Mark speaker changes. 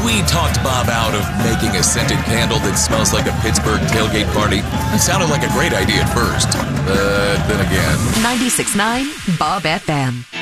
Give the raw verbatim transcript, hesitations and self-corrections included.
Speaker 1: We talked Bob out of making a scented candle that smells like a Pittsburgh tailgate party. It sounded like a great idea at first. But then again...
Speaker 2: ninety-six point nine Bob F M.